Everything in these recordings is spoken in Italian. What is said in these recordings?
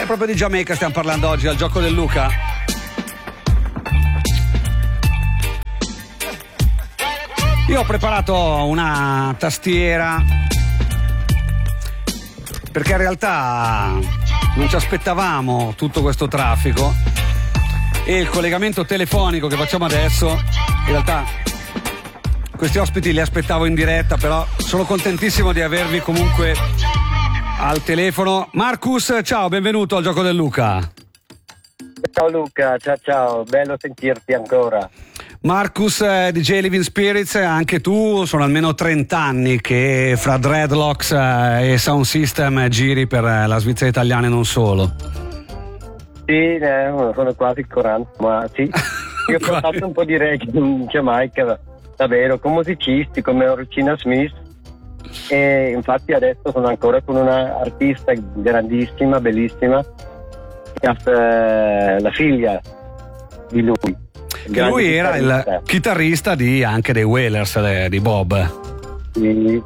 proprio di Giamaica stiamo parlando oggi al gioco del Luca. Io ho preparato una tastiera perché in realtà non ci aspettavamo tutto questo traffico e il collegamento telefonico che facciamo adesso, in realtà questi ospiti li aspettavo in diretta, però sono contentissimo di avervi comunque al telefono. Marcus, ciao, benvenuto al gioco del Luca. Ciao Luca, ciao, bello sentirti ancora. Marcus, DJ Living Spirits, anche tu sono almeno 30 anni che fra Dreadlocks e Sound System giri per la Svizzera italiana e non solo. Sì, sono quasi 40, ma sì. Io ho fatto un po' di reggae in Giamaica, davvero, con musicisti come Orchina Smith, e infatti adesso sono ancora con una artista grandissima, bellissima, che ha la figlia di lui. Che lui era il chitarrista anche dei Wailers, di Bob. Sì.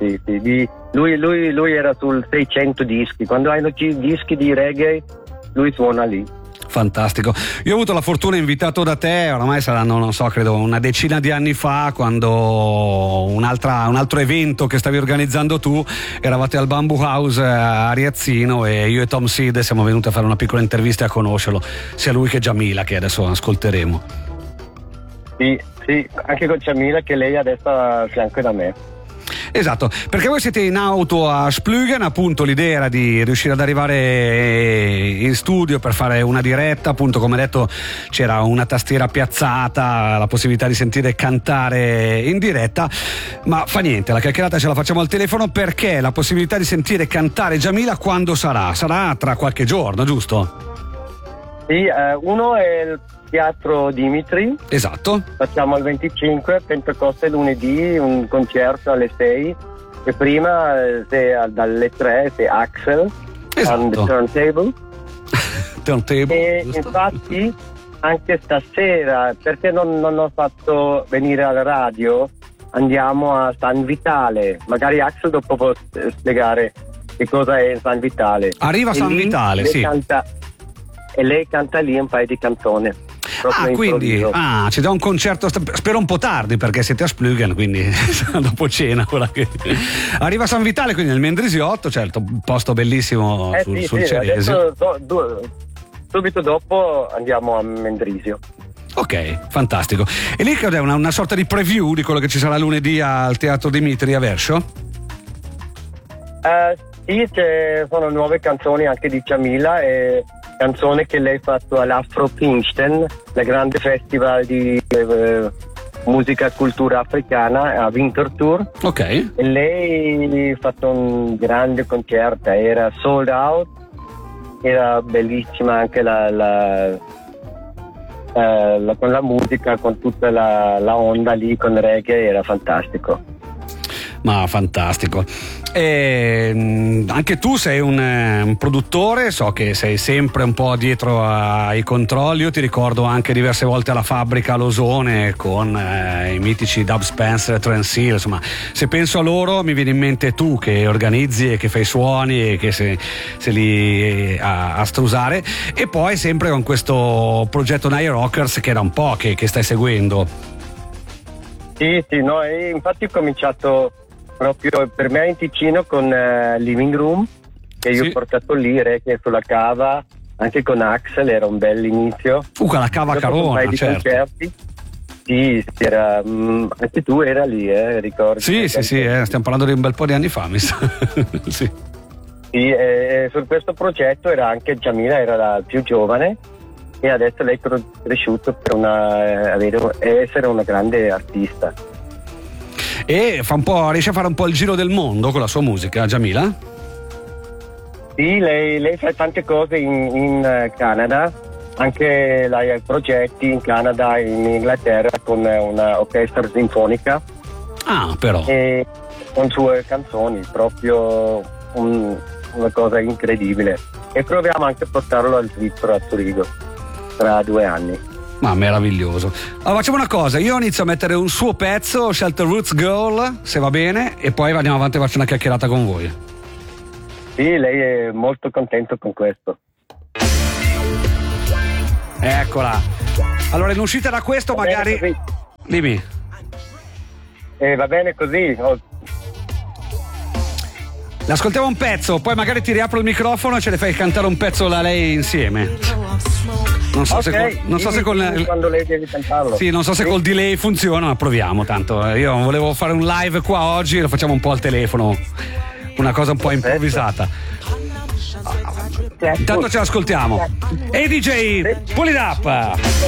Lui era sul 600 dischi. Quando hanno dischi di reggae, lui suona lì. Fantastico. Io ho avuto la fortuna, invitato da te, oramai saranno, non so, credo una decina di anni fa, quando un altro evento che stavi organizzando tu, eravate al Bamboo House a Riazzino e io e Tom Seed siamo venuti a fare una piccola intervista e a conoscerlo, sia lui che Jamila, che adesso ascolteremo. Sì, anche con Jamila, che lei adesso è a fianco da me. Esatto, perché voi siete in auto a Splügen, appunto l'idea era di riuscire ad arrivare in studio per fare una diretta, appunto come detto c'era una tastiera piazzata, la possibilità di sentire cantare in diretta, ma fa niente, la chiacchierata ce la facciamo al telefono, perché la possibilità di sentire cantare Jamila quando sarà? Sarà tra qualche giorno, giusto? Sì, uno è il Teatro Dimitri. Esatto. Facciamo il 25, Pentecoste lunedì, un concerto alle 6 e prima dalle 3 c'è Axel. Esatto. On the turntable. E giusto? infatti anche stasera, perché non ho fatto venire alla radio, andiamo a San Vitale. Magari Axel dopo può spiegare che cosa è San Vitale. Arriva San Vitale, sì. E lei canta lì un paio di canzoni. Quindi c'è già un concerto, spero un po' tardi perché siete a Splügen, quindi dopo cena arriva San Vitale, quindi nel Mendrisiotto, certo, un posto bellissimo sul Ceresio. Subito dopo andiamo a Mendrisio. Ok, fantastico. E lì è una sorta di preview di quello che ci sarà lunedì al Teatro Dimitri a Verso? Sì, sono nuove canzoni anche di Jamila e canzone che lei ha fatto all'Afro Pfingsten, la grande festival di musica e cultura africana a Winter Tour. Ok. E lei ha fatto un grande concerto, era sold out, era bellissima anche con la musica, con tutta la onda lì con reggae, era fantastico. Ma fantastico. Anche tu sei un produttore, so che sei sempre un po' dietro ai controlli. Io ti ricordo anche diverse volte alla fabbrica a Losone con i mitici Dub Spencer e Trent Seal. Insomma, se penso a loro mi viene in mente tu che organizzi e che fai suoni e che se li a strusare, e poi sempre con questo progetto Nile Rockers che era un po' che stai seguendo. Sì, no, infatti ho cominciato proprio per me in Ticino con Living Room, che io ho portato lì, che sulla cava, anche con Axel, era un bel inizio. La cava Carona, certo. Concerti. Sì, era, anche tu era lì, ricordi? Sì, stiamo parlando di un bel po' di anni fa, mi sa. Sì. Sì, su questo progetto era anche Jamila, era la più giovane, e adesso lei è cresciuta per essere una grande artista. E riesce a fare un po' il giro del mondo con la sua musica, Jamila? Sì, lei fa tante cose in Canada, anche lei ha progetti in Canada e in Inghilterra con una orchestra sinfonica. Però. E con sue canzoni, proprio una cosa incredibile. E proviamo anche a portarlo al Svizzera, a Zurigo, tra 2 anni. Ma meraviglioso. Allora facciamo una cosa, io inizio a mettere un suo pezzo, Shelter Roots Girl, se va bene, e poi andiamo avanti e faccio una chiacchierata con voi. Sì, lei è molto contento con questo. Eccola. Allora, in uscita da questo Va magari... bene Dimmi. Va bene così. L'ascoltiamo un pezzo, poi magari ti riapro il microfono e ce le fai cantare un pezzo da lei insieme. Non so se con quando lei deve cantarlo. Sì, non so se col delay funziona, ma proviamo tanto. Io volevo fare un live qua oggi, lo facciamo un po' al telefono. Una cosa un po' improvvisata. Intanto ce l'ascoltiamo. Ehi DJ, pull it up!